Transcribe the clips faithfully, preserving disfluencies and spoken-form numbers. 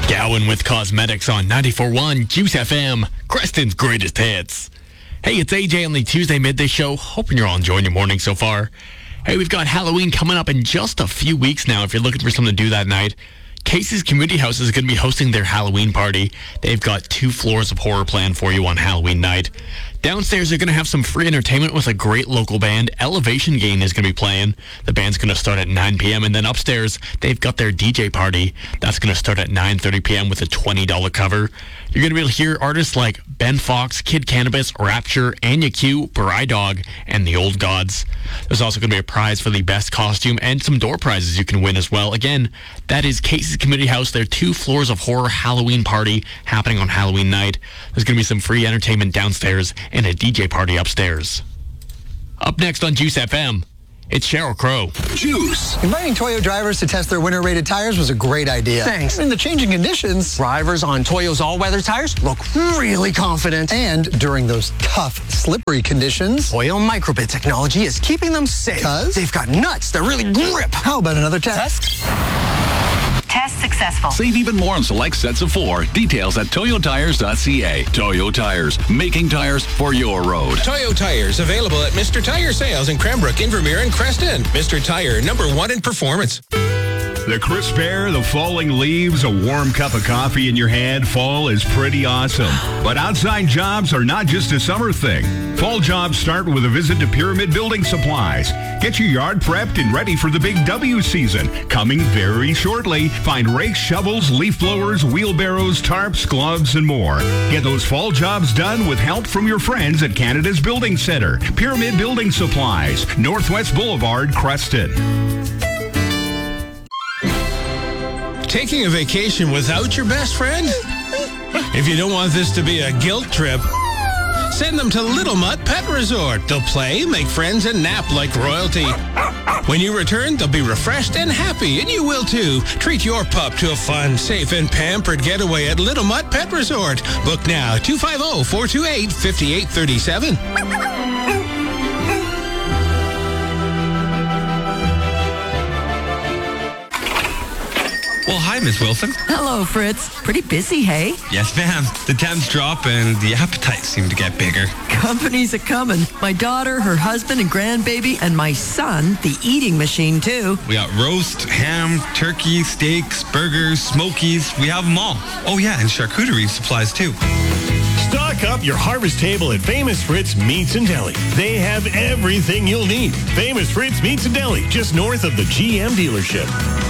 Gowan with Cosmetics on ninety-four point one Juice F M, Creston's greatest hits. Hey, it's A J on the Tuesday Midday Show. Hoping you're all enjoying your morning so far. Hey, we've got Halloween coming up in just a few weeks now if you're looking for something to do that night. Casey's Community House is going to be hosting their Halloween party. They've got two floors of horror planned for you on Halloween night. Downstairs, they're going to have some free entertainment with a great local band. Elevation Gain is going to be playing. The band's going to start at nine p.m. And then upstairs, they've got their D J party. That's going to start at nine thirty p.m. with a twenty dollars cover. You're going to be able to hear artists like Ben Fox, Kid Cannabis, Rapture, Anya Q, Bri Dog, and The Old Gods. There's also going to be a prize for the best costume and some door prizes you can win as well. Again, that is Casey's Community House. Their two floors of horror Halloween party happening on Halloween night. There's going to be some free entertainment downstairs and a D J party upstairs. Up next on Juice F M, it's Sheryl Crow. Juice. Inviting Toyo drivers to test their winter-rated tires was a great idea. Thanks. In the changing conditions, Drivers on Toyo's all-weather tires look really confident. and during those tough, slippery conditions, Toyo Microbit technology is keeping them safe. 'Cause? They've got nuts that really grip. how about another test? Test successful. Save even more on select sets of four. Details at toyo tires dot c a. Toyo Tires, making tires for your road. Toyo Tires, available at Mister Tire Sales in Cranbrook, Invermere, and Creston. Mister Tire, number one in performance. The crisp air, the falling leaves, a warm cup of coffee in your hand, fall is pretty awesome. But outside jobs are not just a summer thing. Fall jobs start with a visit to Pyramid Building Supplies. Get your yard prepped and ready for the big W season, coming very shortly. Find rakes, shovels, leaf blowers, wheelbarrows, tarps, gloves, and more. Get those fall jobs done with help from your friends at Canada's Building Center. Pyramid Building Supplies, Northwest Boulevard, Creston. Taking a vacation without your best friend? If you don't want this to be a guilt trip, send them to Little Mutt Pet Resort. They'll play, make friends, and nap like royalty. When you return, they'll be refreshed and happy, and you will too. Treat your pup to a fun, safe, and pampered getaway at Little Mutt Pet Resort. Book now, two five zero, four two eight, five eight three seven. Well, hi, Miss Wilson. Hello, Fritz. Pretty busy, hey? Yes, ma'am. The temps drop and the appetites seem to get bigger. Company's a-coming. My daughter, her husband and grandbaby, and my son, the eating machine, too. We got roast, ham, turkey, steaks, burgers, smokies. We have them all. Oh, yeah, and charcuterie supplies, too. Stock up your harvest table at Famous Fritz Meats and Deli. They have everything you'll need. Famous Fritz Meats and Deli, just north of the G M dealership.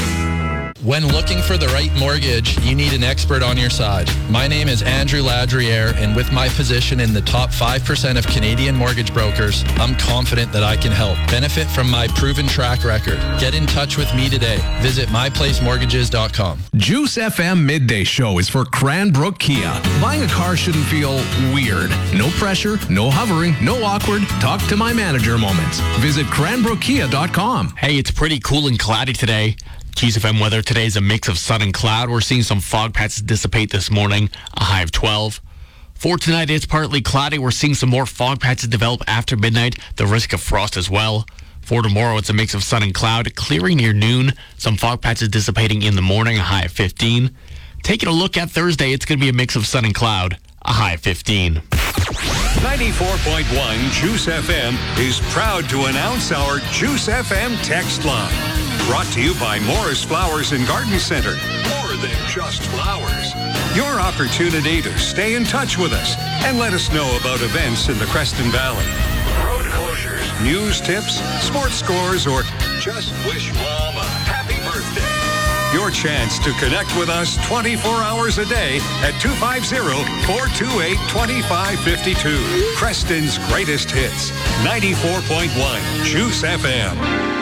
When looking for the right mortgage, you need an expert on your side. My name is Andrew Ladriere, and with my position in the top five percent of Canadian mortgage brokers, I'm confident that I can help. Benefit from my proven track record. Get in touch with me today. Visit my place mortgages dot com. Juice F M Midday Show is for Cranbrook Kia. Buying a car shouldn't feel weird. No pressure, no hovering, no awkward. Talk to my manager moments. Visit cranbrook kia dot com. Hey, it's pretty cool and cloudy today. Juice F M weather today is a mix of sun and cloud. We're seeing some fog patches dissipate this morning, a high of twelve. For tonight, it's partly cloudy. We're seeing some more fog patches develop after midnight, the risk of frost as well. For tomorrow, it's a mix of sun and cloud, clearing near noon, some fog patches dissipating in the morning, a high of fifteen. Taking a look at Thursday, it's going to be a mix of sun and cloud, a high of fifteen. ninety-four point one Juice F M is proud to announce our Juice F M text line. Brought to you by Morris Flowers and Garden Center. More than just flowers. Your opportunity to stay in touch with us and let us know about events in the Creston Valley. Road closures, news tips, sports scores, or just wish Mom a happy birthday. Your chance to connect with us twenty-four hours a day at two five zero, four two eight, two five five two. Creston's greatest hits, ninety-four point one Juice F M.